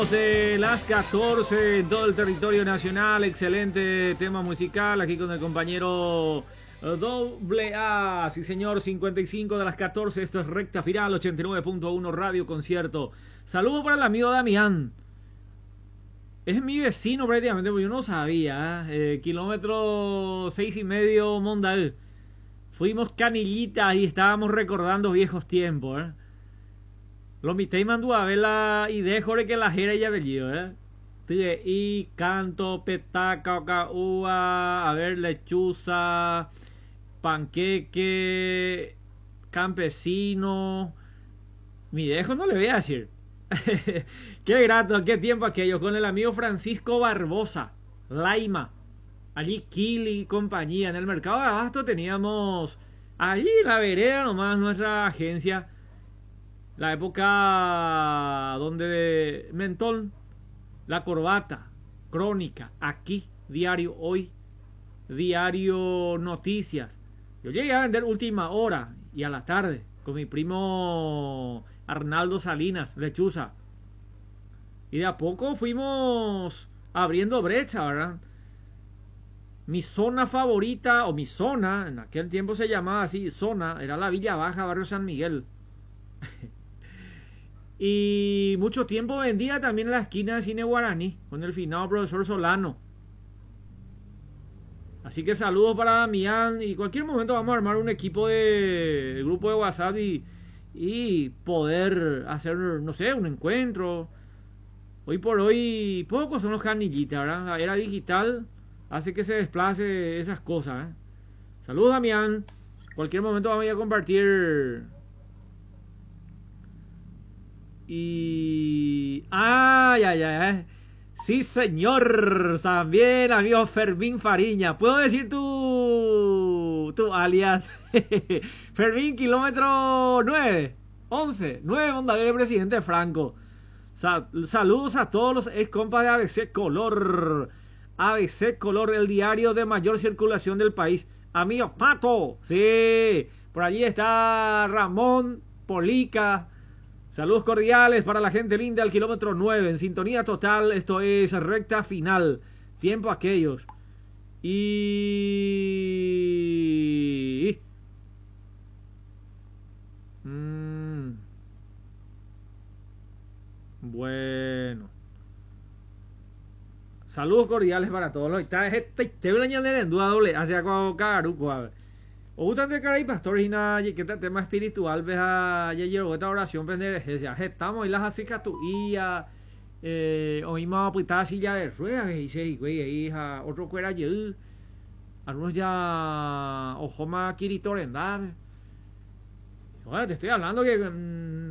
De las 14 en todo el territorio nacional, excelente tema musical aquí con el compañero Doble A, sí señor, 55 de las 14, esto es Recta Final 89.1 Radio Concierto. Saludo para el amigo Damián, es mi vecino prácticamente, porque yo no sabía, kilómetro 6,5 Mondal, fuimos canillitas y estábamos recordando viejos tiempos, Lo mitad mandó a ver la idea de que la jera ya bello, y canto, petaca, caúa, a ver, lechuza, panqueque, campesino. Mi dejo no le voy a decir. Qué grato, qué tiempo aquello, con el amigo Francisco Barbosa, Laima, allí Kili y compañía. En el mercado de abasto teníamos, allí en la vereda nomás, nuestra agencia. La época donde Mentón, La Corbata, Crónica, aquí, Diario Hoy, Diario Noticias. Yo llegué a vender Última Hora y a la tarde con mi primo Arnaldo Salinas, Lechuza. Y de a poco fuimos abriendo brecha, ¿verdad? Mi zona favorita, o mi zona, en aquel tiempo se llamaba así, zona, era la Villa Baja, Barrio San Miguel. Y mucho tiempo vendía también en la esquina de Cine Guaraní con el finado profesor Solano. Así que saludos para Damián. Y cualquier momento vamos a armar un equipo de grupo de WhatsApp y poder hacer, no sé, un encuentro. Hoy por hoy pocos son los canillitas, ¿verdad? La era digital hace que se desplace esas cosas, Saludos, Damián. Cualquier momento vamos a compartir. Y... ¡ay, ay, ay! Sí, señor. También, amigo Fermín Fariña. ¿Puedo decir tu alias? Fermín, kilómetro 9, 11, 9, Mondadero, presidente Franco. Saludos a todos los ex compas de ABC Color. ABC Color, el diario de mayor circulación del país. Amigo Pato. Sí. Por allí está Ramón Polica. Saludos cordiales para la gente linda al kilómetro 9, en sintonía total, esto es Recta Final, tiempo aquellos. Y... bueno. Saludos cordiales para todos. Está en duda doble hacia Cagaruco, a ver. O gustan de cara y pastor y nada, y que este tema espiritual, ves a llegó esta oración pendeja, estamos y las así catuía, oímos apuesta silla de ruedas, y dice, güey, hija, otro cuera allí, algunos ya, ojo más quiritorendar. Bueno, te estoy hablando que